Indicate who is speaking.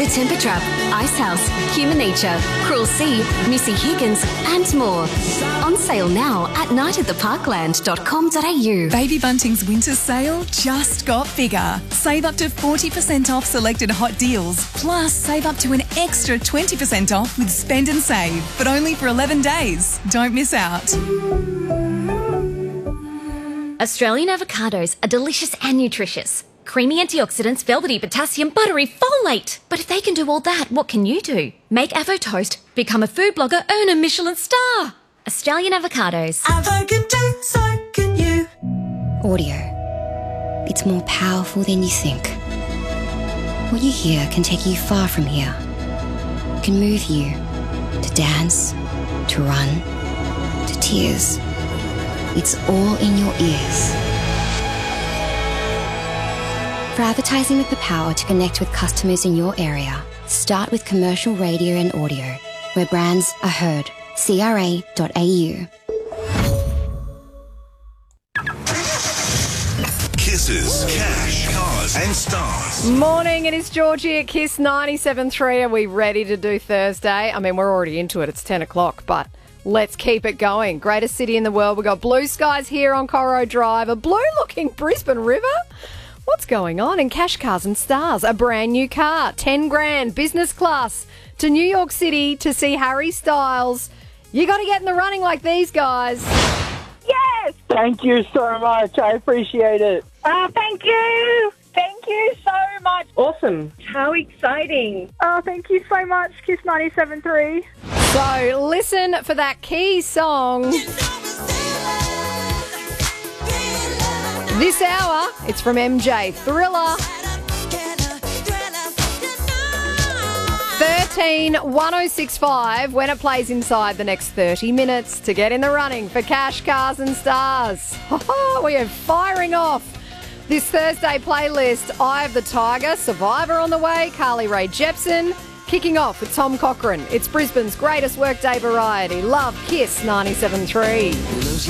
Speaker 1: The Temper Trap, Ice House, Human Nature, Cruel Sea, Missy Higgins and more. On sale now at nightattheparkland.com.au.
Speaker 2: Baby Bunting's winter sale just got bigger. Save up to 40% off selected hot deals, plus save up to an extra 20% off with Spend and Save, but only for 11 days. Don't miss out.
Speaker 3: Australian avocados are delicious and nutritious. Creamy antioxidants, velvety potassium, buttery folate. But if they can do all that, what can you do? Make Avo Toast, become a food blogger, earn a Michelin star. Australian avocados.
Speaker 4: Avo can do, so can you.
Speaker 5: Audio. It's more powerful than you think. What you hear can take you far from here. It can move you to dance, to run, to tears. It's all in your ears. For advertising with the power to connect with customers in your area, start with commercial radio and audio, where brands are heard. CRA.au.
Speaker 6: Kisses, cash, cars and stars.
Speaker 7: Morning, it is Georgie at Kiss 97.3. Are we ready to do Thursday? I mean, we're already into it. It's 10 o'clock, but let's keep it going. Greatest city in the world. We've got blue skies here on Corro Drive. A blue-looking Brisbane River. What's going on? In Cash, Cars and Stars, a brand new car, 10 grand, business class, to New York City to see Harry Styles. You got to get in the running like these guys.
Speaker 8: Yes!
Speaker 9: Thank you so much. I appreciate it.
Speaker 8: Thank you. Thank you so much.
Speaker 9: Awesome.
Speaker 8: How exciting.
Speaker 10: Thank you so much, Kiss 97.3.
Speaker 7: So listen for that key song. This hour, it's from MJ, Thriller. 13-1065 when it plays inside the next 30 minutes to get in the running for Cash, Cars and Stars. We are firing off this Thursday playlist. Eye of the Tiger, Survivor on the way, Carly Rae Jepsen, kicking off with Tom Cochrane. It's Brisbane's greatest workday variety. Love Kiss 97.3.